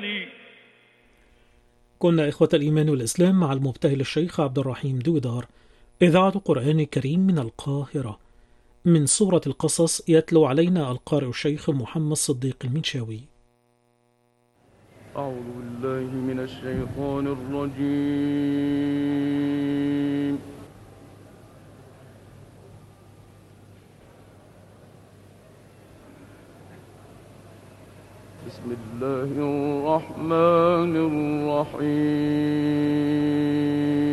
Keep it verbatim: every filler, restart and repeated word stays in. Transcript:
لي. كنا إخوة الإيمان والإسلام مع المبتهل الشيخ عبد الرحيم دودار، إذاعة قرآن كريم من القاهرة. من سورة القصص يتلو علينا القارئ الشيخ محمد صديق المنشاوي. أعوذ بالله من الشيطان الرجيم. بسم الله الرحمن الرحيم.